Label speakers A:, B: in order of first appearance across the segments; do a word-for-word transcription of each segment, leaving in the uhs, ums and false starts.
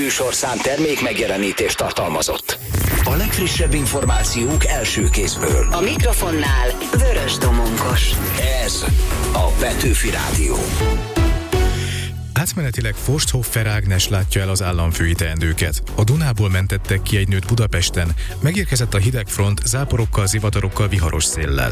A: műsorszám termék megjelenítést tartalmazott. A legfrissebb információk első kézből.
B: A mikrofonnál Vörös Domonkos.
A: Ez a Petőfi Rádió.
C: Átmenetileg Forsthoffer Ágnes látja el az államfői teendőket. A Dunából mentettek ki egy nőt Budapesten, megérkezett a hidegfront záporokkal, zivatarokkal, viharos széllel.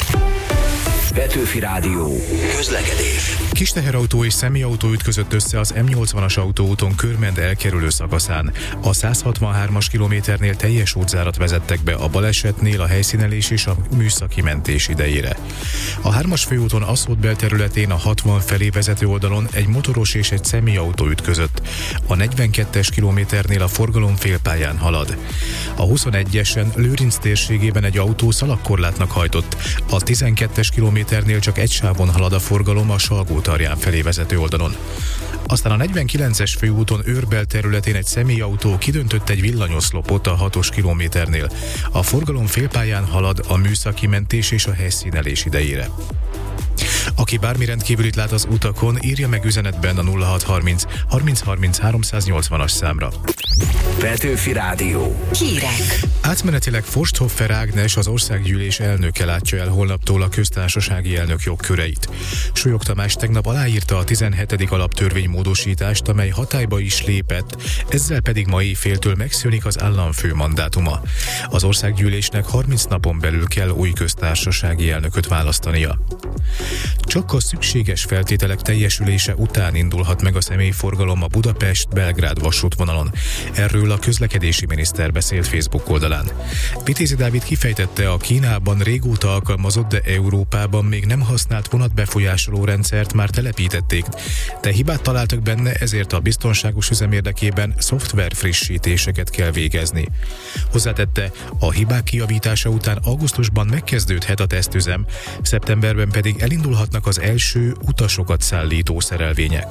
A: Petőfi Rádió. Közlekedés.
C: Kis teherautó és személyautó ütközött össze az M nyolcvanas autóúton Körmend elkerülő szakaszán. A száz hatvanhármas kilométernél teljes útzárat vezettek be a balesetnél a helyszínelés és a műszaki mentés idejére. A hármas főúton Aszód belterületén a hatvan felé vezető oldalon egy motoros és egy személyautó ütközött. A negyvenkettes kilométernél a forgalom félpályán halad. A huszonegyesen Lőrinc térségében egy autó szalagkorlátnak hajtott. A tizenkettes kilométernél csak egy sávon halad a forgalom a Salgótarján felé vezető oldalon. Aztán a negyvenkilences főúton Őrbel területén egy személyautó kidöntött egy villanyoszlopot a hatos kilométernél. A forgalom félpályán halad a műszaki mentés és a helyszínelés idejére. Aki bármi rendkívülit lát az utakon, írja meg üzenetben a nulla hat harminc harminc harminc háromszáznyolcvanas számra.
A: Petőfi Rádió.
B: Hírek.
C: Átmenetileg Forsthoffer Ágnes, az országgyűlés elnöke látja el holnaptól a köztársasági elnök jogköreit. Súlyog Tamás tegnap aláírta a tizenhetedik alaptörvény módosítást, amely hatályba is lépett, ezzel pedig ma éjféltől megszűnik az államfő mandátuma. Az országgyűlésnek harminc napon belül kell új köztársasági elnököt választania. Csak a szükséges feltételek teljesülése után indulhat meg a személyforgalom a Budapest-Belgrád vasútvonalon. Erről a közlekedési miniszter beszélt Facebook oldalán. Vitézi Dávid kifejtette, a Kínában régóta alkalmazott, de Európában még nem használt vonatbefolyásoló rendszert már telepítették, de hibát találtak benne, ezért a biztonságos üzem érdekében szoftver frissítéseket kell végezni. Hozzátette, a hibák kijavítása után augusztusban megkezdődhet a tesztüzem, szeptemberben pedig elindulhatnak az első utasokat szállító szerelvények.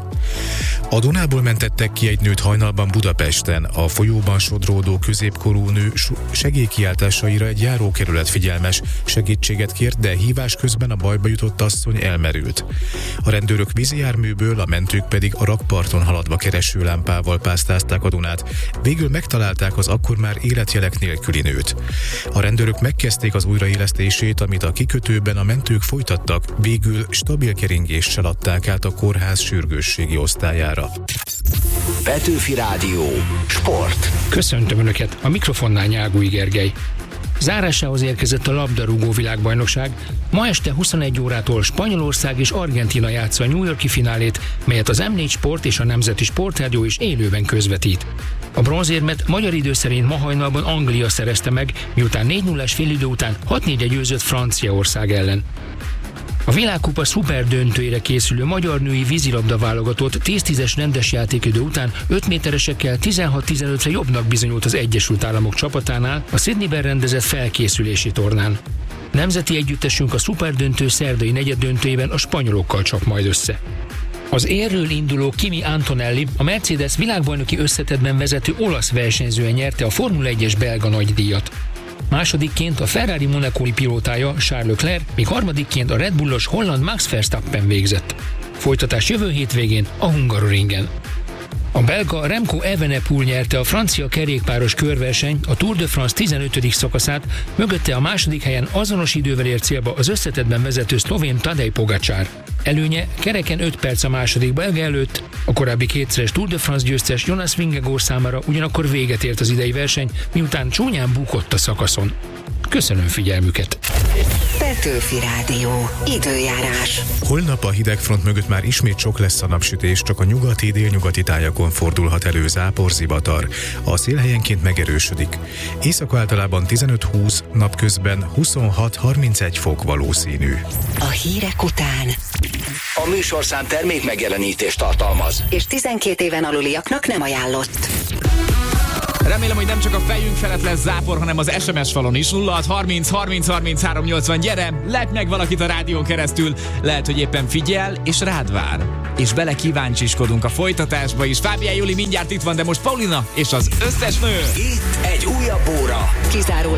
C: A Dunából mentettek ki egy nőt hajnalban Budapesten. A folyóban sodródó középkorú nő segélykiáltásaira egy járókerület figyelmes, segítséget kért, de hívás közben a bajba jutott asszony elmerült. A rendőrök vízijárműből, a mentők pedig a rakparton haladva keresőlámpával pásztázták a Dunát. Végül megtalálták az akkor már életjelek nélküli nőt. A rendőrök megkezdték az újraélesztését, amit a kikötőben a mentők folytattak, végül stabil keringéssel adták át a kórház sürgősségi osztályára.
A: Petőfi Rádió. Sport.
D: Köszöntöm Önöket, a mikrofonnál Nyágúj Gergely. Zárásához érkezett a labdarúgó világbajnokság. Ma este huszonegy órától Spanyolország és Argentína játsza a New York-i finálét, melyet az M négy Sport és a Nemzeti Sportrádió is élőben közvetít. A bronzérmet magyar idő szerint ma hajnalban Anglia szerezte meg, miután négy nullás félidő után hat négyre győzött Franciaország ellen. A világkupa szuper döntőjére készülő magyar női vízilabda válogatott tíz-tízes rendes játékidő után öt méteresekkel tizenhat tizenötre jobbnak bizonyult az Egyesült Államok csapatánál a Sydneyben rendezett felkészülési tornán. Nemzeti együttesünk a szuperdöntő szerdai negyeddöntőjében a spanyolokkal csap majd össze. Az érről induló Kimi Antonelli, a Mercedes világbajnoki összetettben vezető olasz versenyzően nyerte a Formula egyes belga nagydíjat. Másodikként a Ferrari monacói pilótája Charles Leclerc, míg harmadikként a Red Bullos holland Max Verstappen végzett. Folytatás jövő hétvégén a Hungaroringen. A belga Remco Evenepoel nyerte a francia kerékpáros körverseny, a Tour de France tizenötödik szakaszát, mögötte a második helyen azonos idővel ért célba az összetettben vezető szlovén Tadej Pogačar. Előnye kereken öt perc a második belga előtt, a korábbi kétszeres Tour de France győztes Jonas Vingegaard számára ugyanakkor véget ért az idei verseny, miután csúnyán bukott a szakaszon. Köszönöm figyelmüket!
B: Petőfi Rádió. Időjárás.
C: Holnap a hidegfront mögött már ismét sok lesz a napsütés, csak a nyugati, délnyugati tájakon fordulhat elő zápor, zivatar. A szél helyenként megerősödik. Éjszaka általában tizenöt-húsz, napközben huszonhat harmincegy fok valószínű.
B: A hírek után
A: A műsorszám termék megjelenítést tartalmaz.
B: és tizenkét éven aluliaknak nem ajánlott.
E: Remélem, hogy nem csak a fejünk felett lesz zápor, hanem az es em es falon is. nulla hat harminc harminc harminchárom nyolcvan, gyere, lep meg valakit a rádión keresztül. Lehet, hogy éppen figyel, és rád vár. És bele kíváncsiskodunk a folytatásba is. Fábián Juli mindjárt itt van, de most Paulina és az összes nő.
A: Itt egy újabb óra.
B: Kizárólag